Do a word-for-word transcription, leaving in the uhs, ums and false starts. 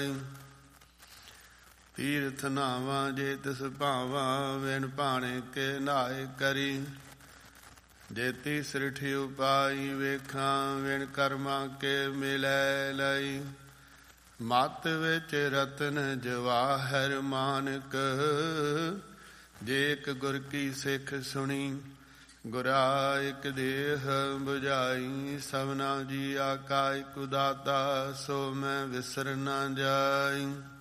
ਤੀਰਥ ਨਾਵਾ ਜੇ ਤਿਸ ਭਾਵਾ, ਵਿਣ ਭਾਣੇ ਕੇ ਨਾਏ ਕਰੀ। ਜੇਤੀ ਸ੍ਰਿਠਿ ਉਪਾਈ ਵੇਖਾਂ, ਵਿਣ ਕਰਮਾਂ ਕੇ ਮਿਲੈ ਲਈ। ਮਤ ਵਿੱਚ ਰਤਨ ਜਵਾਹਰ ਮਾਨਕ, ਜੇ ਇੱਕ ਗੁਰ ਕੀ ਸਿੱਖ ਸੁਣੀ। ਗੁਰਾ ਇੱਕ ਦੇਹ ਬੁਝਾਈ, ਸਭਨਾ ਜੀ ਆਕਾ ਇਕ ਦਾਤਾ, ਸੋ ਮੈਂ ਵਿਸਰ ਨਾ ਜਾਈ।